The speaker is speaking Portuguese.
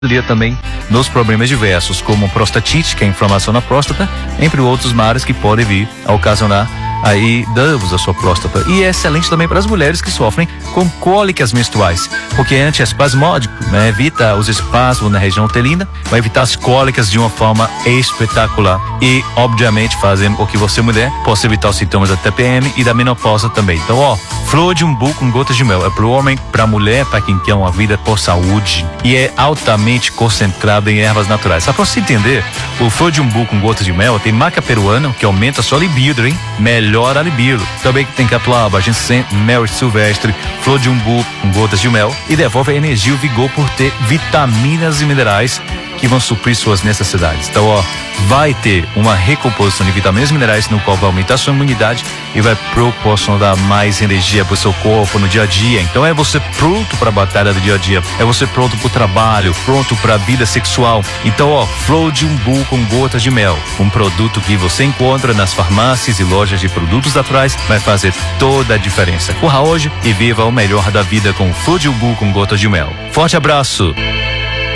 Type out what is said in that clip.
auxilia também nos problemas diversos, como prostatite, que é a inflamação na próstata, entre outros males que podem vir a ocasionar aí danos à sua próstata. E é excelente também para as mulheres que sofrem com cólicas menstruais, porque é antiespasmódico, né? Evita os espasmos na região uterina, vai evitar as cólicas de uma forma espetacular e, obviamente, fazendo com que você, mulher, possa evitar os sintomas da TPM e da menopausa também. Então, flor de umbu com gotas de mel é para o homem, para a mulher, para quem quer uma vida por saúde, e é altamente concentrado em ervas naturais. Só para você entender, o flor de umbu com gotas de mel tem maca peruana, que aumenta a sua libido, hein? Melhora a libido. Também tem catuaba, ginseng, mel silvestre, flor de umbu com gotas de mel, e devolve a energia e o vigor por ter vitaminas e minerais que vão suprir suas necessidades. Então, vai ter uma recomposição de vitaminas e minerais, no qual vai aumentar a sua imunidade e vai proporcionar mais energia para o seu corpo no dia a dia. Então, é você pronto para a batalha do dia a dia, é você pronto para o trabalho, pronto para a vida sexual. Então, flor de umbu com gotas de mel, um produto que você encontra nas farmácias e lojas de produtos naturais, vai fazer toda a diferença. Corra hoje e viva o melhor da vida com flor de umbu com gotas de mel. Forte abraço!